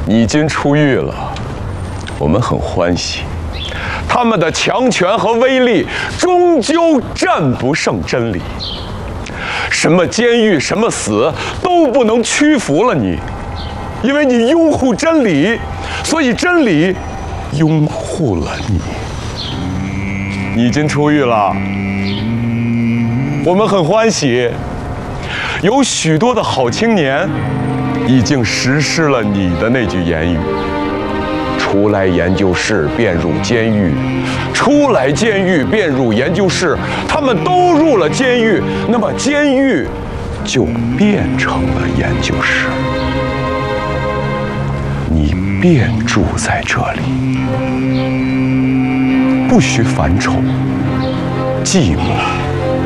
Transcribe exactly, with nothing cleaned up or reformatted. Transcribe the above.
你今出狱了，我们很欢喜。他们的强权和威力终究战不胜真理。什么监狱，什么死，都不能屈服了你，因为你拥护真理，所以真理拥护了你。你今出狱了，我们很欢喜。有许多的好青年已经实施了你的那句言语：出来研究室便入监狱，出来监狱便入研究室。他们都入了监狱，那么监狱就变成了研究室。你便住在这里，不许烦愁、寂寞。